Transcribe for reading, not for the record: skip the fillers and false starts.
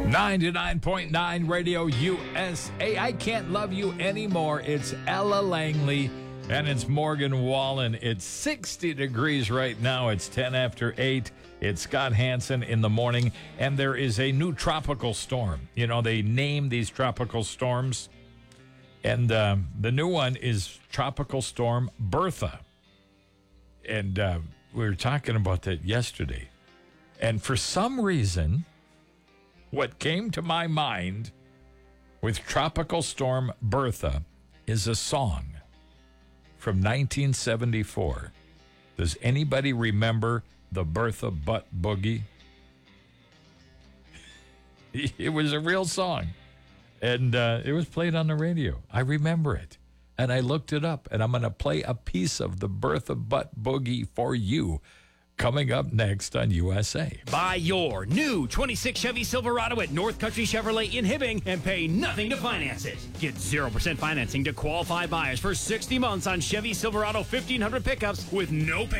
99.9 Radio USA. I Can't Love You Anymore. It's Ella Langley and it's Morgan Wallen. It's 60 degrees right now. It's 10 after 8. It's Scott Hansen in the morning. And there is a new tropical storm. You know, they name these tropical storms. And the new one is Tropical Storm Bertha. And we were talking about that yesterday. And for some reason, what came to my mind with Tropical Storm Bertha is a song from 1974. Does anybody remember the Bertha Butt Boogie? It was a real song, and it was played on the radio. I remember it, and I looked it up, and I'm going to play a piece of the Bertha Butt Boogie for you coming up next on USA. Buy your new 26 Chevy Silverado at North Country Chevrolet in Hibbing and pay nothing to finance it. Get 0% financing to qualified buyers for 60 months on Chevy Silverado 1500 pickups with no payment.